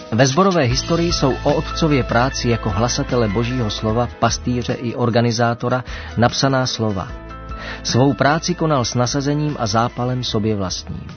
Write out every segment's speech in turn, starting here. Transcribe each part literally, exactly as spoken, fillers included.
Ve sborové historii jsou o otcově práci jako hlasatele Božího slova, pastýře i organizátora napsaná slova. Svou práci konal s nasazením a zápalem sobě vlastním.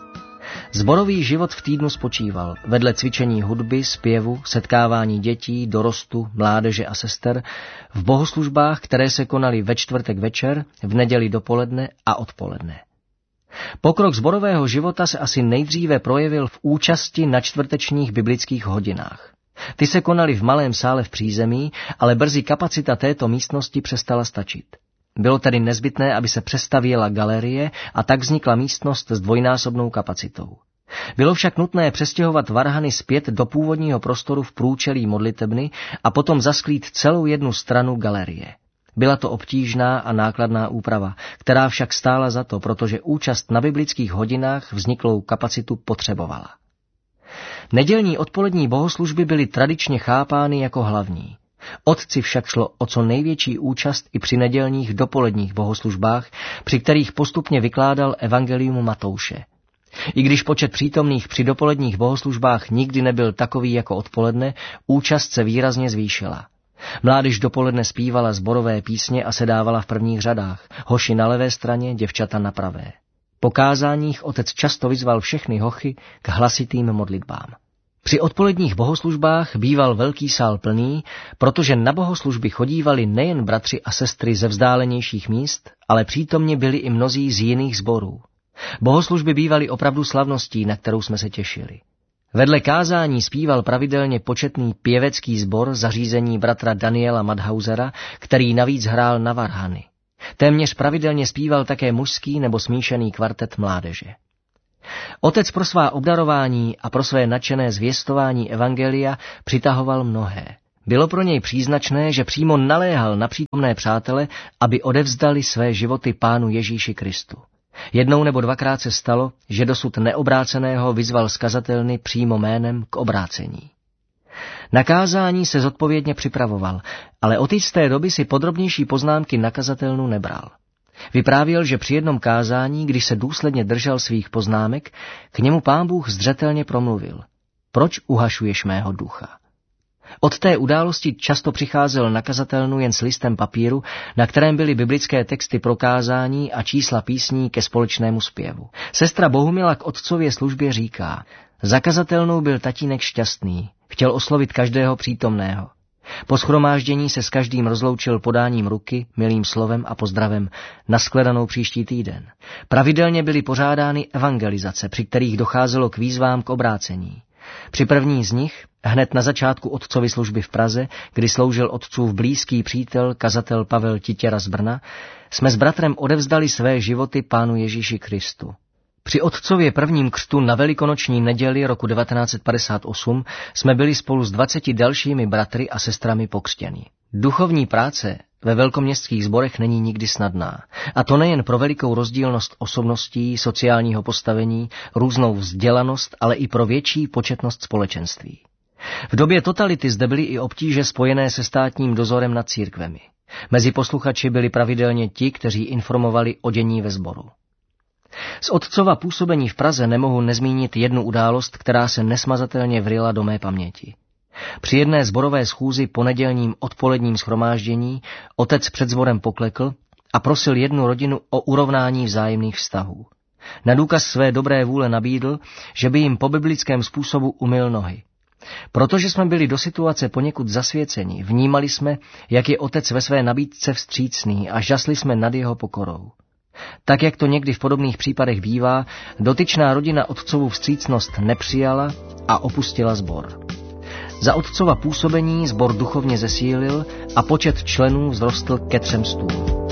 Sborový život v týdnu spočíval vedle cvičení hudby, zpěvu, setkávání dětí, dorostu, mládeže a sester v bohoslužbách, které se konaly ve čtvrtek večer, v neděli dopoledne a odpoledne. Pokrok sborového života se asi nejdříve projevil v účasti na čtvrtečních biblických hodinách. Ty se konaly v malém sále v přízemí, ale brzy kapacita této místnosti přestala stačit. Bylo tedy nezbytné, aby se přestavěla galerie a tak vznikla místnost s dvojnásobnou kapacitou. Bylo však nutné přestěhovat varhany zpět do původního prostoru v průčelí modlitebny a potom zasklít celou jednu stranu galerie. Byla to obtížná a nákladná úprava, která však stála za to, protože účast na biblických hodinách vzniklou kapacitu potřebovala. Nedělní odpolední bohoslužby byly tradičně chápány jako hlavní. Otci však šlo o co největší účast i při nedělních dopoledních bohoslužbách, při kterých postupně vykládal evangelium Matouše. I když počet přítomných při dopoledních bohoslužbách nikdy nebyl takový jako odpoledne, účast se výrazně zvýšila. Mládež dopoledne zpívala sborové písně a sedávala v prvních řadách, hoši na levé straně, děvčata na pravé. Po kázáních otec často vyzval všechny hochy k hlasitým modlitbám. Při odpoledních bohoslužbách býval velký sál plný, protože na bohoslužby chodívali nejen bratři a sestry ze vzdálenějších míst, ale přítomně byli i mnozí z jiných sborů. Bohoslužby bývaly opravdu slavností, na kterou jsme se těšili. Vedle kázání zpíval pravidelně početný pěvecký sbor zařízení bratra Daniela Madhausera, který navíc hrál na varhany. Téměř pravidelně zpíval také mužský nebo smíšený kvartet mládeže. Otec pro svá obdarování a pro své nadšené zvěstování evangelia přitahoval mnohé. Bylo pro něj příznačné, že přímo naléhal na přítomné přátele, aby odevzdali své životy Pánu Ježíši Kristu. Jednou nebo dvakrát se stalo, že dosud neobráceného vyzval z kazatelny přímo jménem k obrácení. Na kázání se zodpovědně připravoval, ale od jisté doby si podrobnější poznámky na kazatelnu nebral. Vyprávěl, že při jednom kázání, když se důsledně držel svých poznámek, k němu Pán Bůh zřetelně promluvil: Proč uhašuješ mého ducha? Od té události často přicházel na kazatelnu jen s listem papíru, na kterém byly biblické texty pro kázání a čísla písní ke společnému zpěvu. Sestra Bohumila k otcově službě říká: Za kazatelnou byl tatínek šťastný, chtěl oslovit každého přítomného. Po shromáždění se s každým rozloučil podáním ruky, milým slovem a pozdravem: Nashledanou příští týden. Pravidelně byly pořádány evangelizace, při kterých docházelo k výzvám k obrácení. Při první z nich, hned na začátku otcovy služby v Praze, kdy sloužil otcův blízký přítel, kazatel Pavel Titěra z Brna, jsme s bratrem odevzdali své životy Pánu Ježíši Kristu. Při otcově prvním křtu na velikonoční neděli roku devatenáct set padesát osm jsme byli spolu s dvaceti dalšími bratry a sestrami pokřtěni. Duchovní práce ve velkoměstských sborech není nikdy snadná. A to nejen pro velikou rozdílnost osobností, sociálního postavení, různou vzdělanost, ale i pro větší početnost společenství. V době totality zde byly i obtíže spojené se státním dozorem nad církvemi. Mezi posluchači byli pravidelně ti, kteří informovali o dění ve sboru. Z otcova působení v Praze nemohu nezmínit jednu událost, která se nesmazatelně vryla do mé paměti. Při jedné sborové schůzi po nedělním odpoledním shromáždění otec před sborem poklekl a prosil jednu rodinu o urovnání vzájemných vztahů. Na důkaz své dobré vůle nabídl, že by jim po biblickém způsobu umyl nohy. Protože jsme byli do situace poněkud zasvěceni, vnímali jsme, jak je otec ve své nabídce vstřícný a žasli jsme nad jeho pokorou. Tak, jak to někdy v podobných případech bývá, dotyčná rodina otcovu vstřícnost nepřijala a opustila sbor. Za otcova působení sbor duchovně zesílil a počet členů vzrostl ke třem stům.